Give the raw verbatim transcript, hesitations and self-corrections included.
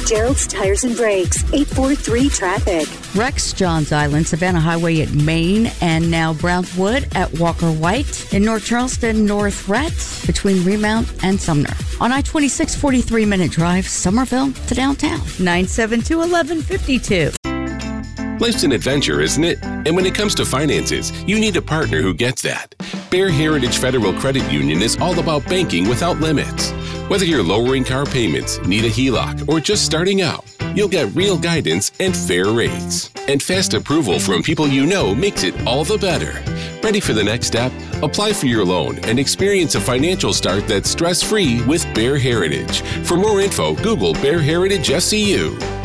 Gerald's Tires and Brakes, eight four three traffic. Rex Johns Island, Savannah Highway at Maine, and now Brownswood at Walker White. In North Charleston, North Rhett, between Remount and Sumner. On I twenty-six, forty-three minute drive, Somerville to downtown. nine seven two, one one five two. Life's an adventure, isn't it? And when it comes to finances, you need a partner who gets that. Bear Heritage Federal Credit Union is all about banking without limits. Whether you're lowering car payments, need a H E L O C, or just starting out, you'll get real guidance and fair rates. And fast approval from people you know makes it all the better. Ready for the next step? Apply for your loan and experience a financial start that's stress-free with Bear Heritage. For more info, Google Bear Heritage S C U.